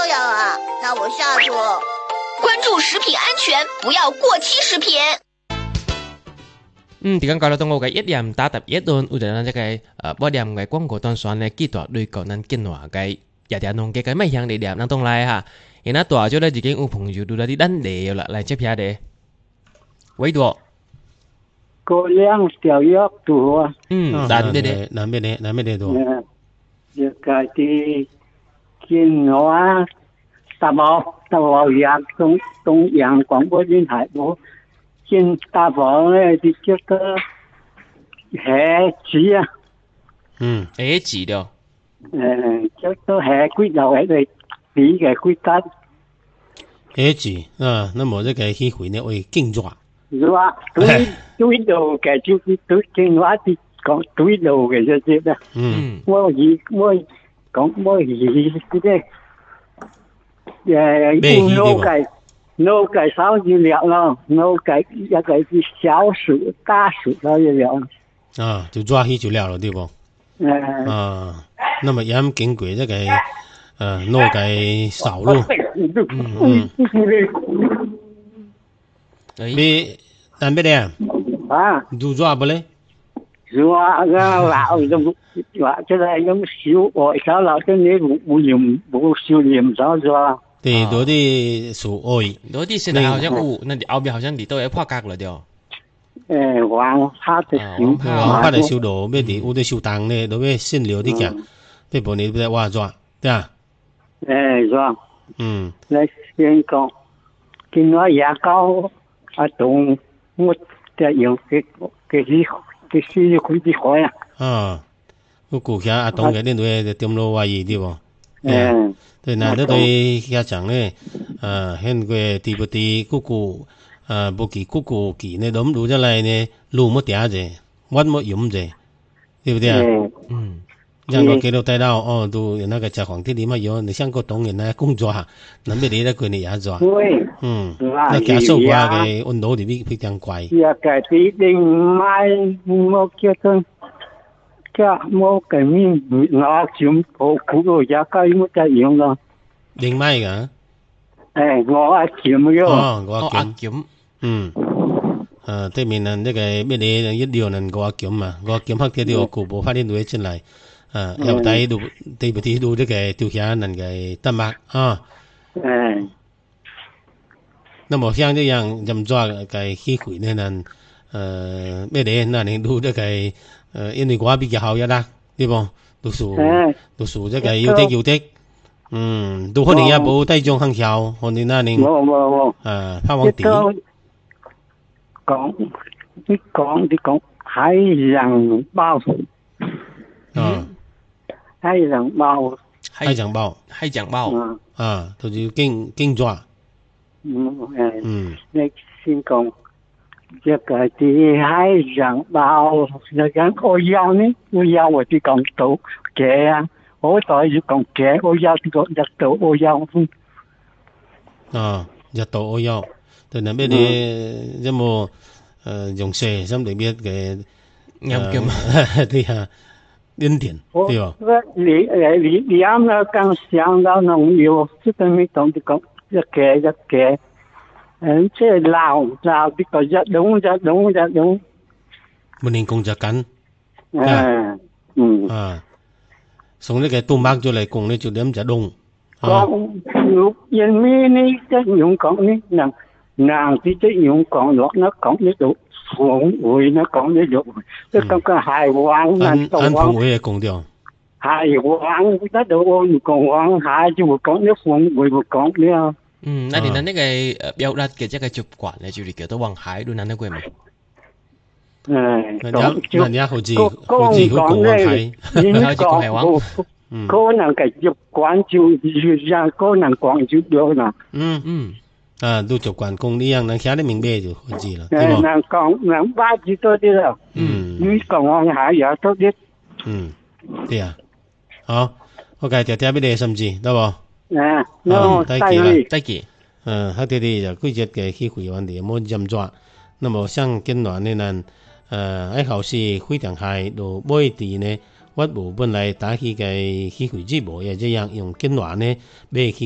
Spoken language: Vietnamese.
这样啊，那我下次关注食品安全，不要过期食品。 thì con coi là tôi ngồi cái ít điểm ta tập ít đơn ưu tiên là cái bao điểm cái quảng cáo toàn soạn này kỹ thuật đối cầu nên kinh hóa cái giả tiền nông cái mấy hàng địa điểm năng tông lại ha hiện nay tòa cho đây chỉ cái u phụng dù đưa đi đánh để lại chấp nhận để quấy đùa cô liang tiểu yết tù đánh để làm để đùa giờ cái thì kinh hóa ta bảo giang trong giang quảng bố điện thoại bố kinh ta bảo thì trước cái hệ chỉ hệ chỉ đâu trước cái hệ quy đầu ấy rồi tí cái quy tắc hệ chỉ那么这个机会呢会更抓抓对đầu cái chú tôi kinh hóa thì có đối đầu cái gì đó我講嗰啲no cái sáu dữ liệu咯，no cái一個是小數、大數的資料。 就抓起就了了，對不？那麼也經過這個no cái少路，你但別的就抓不嘞？ 抓個老就抓，即係咁小外手老，跟你冇少年手抓。 对，多的属爱， 多的现在好像那后边好像你都要破格了掉。 王拍的修道，咩的，有的修堂呢，都咩新料的嘅，咩部你不挖抓，对啊？ 抓。你先講，見我牙膏動我就用嘅開啲開我估下阿東嘅呢度就點落懷疑啲喎。對，那對家長呢，現個地不地姑姑，不記姑姑記呢，諗到出嚟呢，路冇嗲啫，揾冇用啫，對不對啊？讓個記錄帶到，都那個食黃啲點啊樣，你香港當然咧工作下，諗咩你咧佢哋也做，那假數話嘅溫度就非常貴。 呀，個啲另買冇叫做。冇cái mình ngõ kiếm phố cũ rồi giá cao một cái用咯。 另外㗎？ ngõ kiếm 喎。ngõ kiếm。對面呢個咩嘢一條人ngõ kiếm嘛，ngõ kiếm黑啲條古堡發啲女進嚟，又睇到對不對到呢個掉下人嘅得麥啊。那麼像這樣任抓個機會呢？人咩嘢？那你到這個因為我比較好一啦，對不？讀書這個要的，都可能也冇低中行校，可能那年冇， 拍往地。 講海洋包，海洋包， 就是經抓。 你先講。這個啲海洋包，有間我要呢，我啲講到嘅啊，我代要講嘅，我要啲講日到我要。 日到我要，但係咩你有冇用蛇心裏邊嘅對啊，連點對吧？ 你啱啱剛想到農業，即係咪講啲講一嘅。即係鬧啲個一種， 冇人講就緊，從呢個東北咗嚟講呢就點就đông， 講因為呢即用講呢nàng即用講落呢講呢度鳳會呢講呢度，即係個海王呢度鳳會講掉， 海王得到我講王海就會講呢鳳會會講呢。 那你那個表達嘅這個習慣咧，就係叫做往海度那個咩？ 人家好似會講往海， 講海王。可能嘅習慣就讓可能講就咗啦。 都習慣講呢樣，人聽得明白就好知啦。 人講人巴字多啲啦。你講往海也多啲。 對啊。好，OK，就聽俾你心知，得冇？ 再見。 佢哋就規則嘅機會問題冇咁抓，那麼像今年呢人喺考試非常係到每地呢，我部本來打起嘅機會之部也這樣用今年呢俾